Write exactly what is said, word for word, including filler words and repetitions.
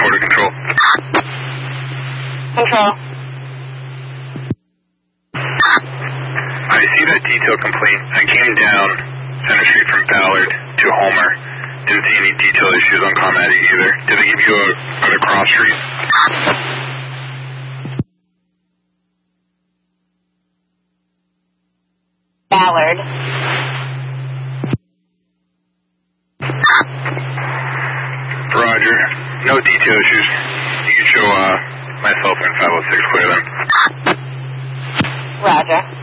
order control. Control. I see that detail complaint. I came down Center Street from Ballard to Homer. Didn't see any detail issues on Carmody either. Did they give you a, another cross street? Ballard. Roger. No detail issues. You can show uh, myself and five oh six clear then. Roger.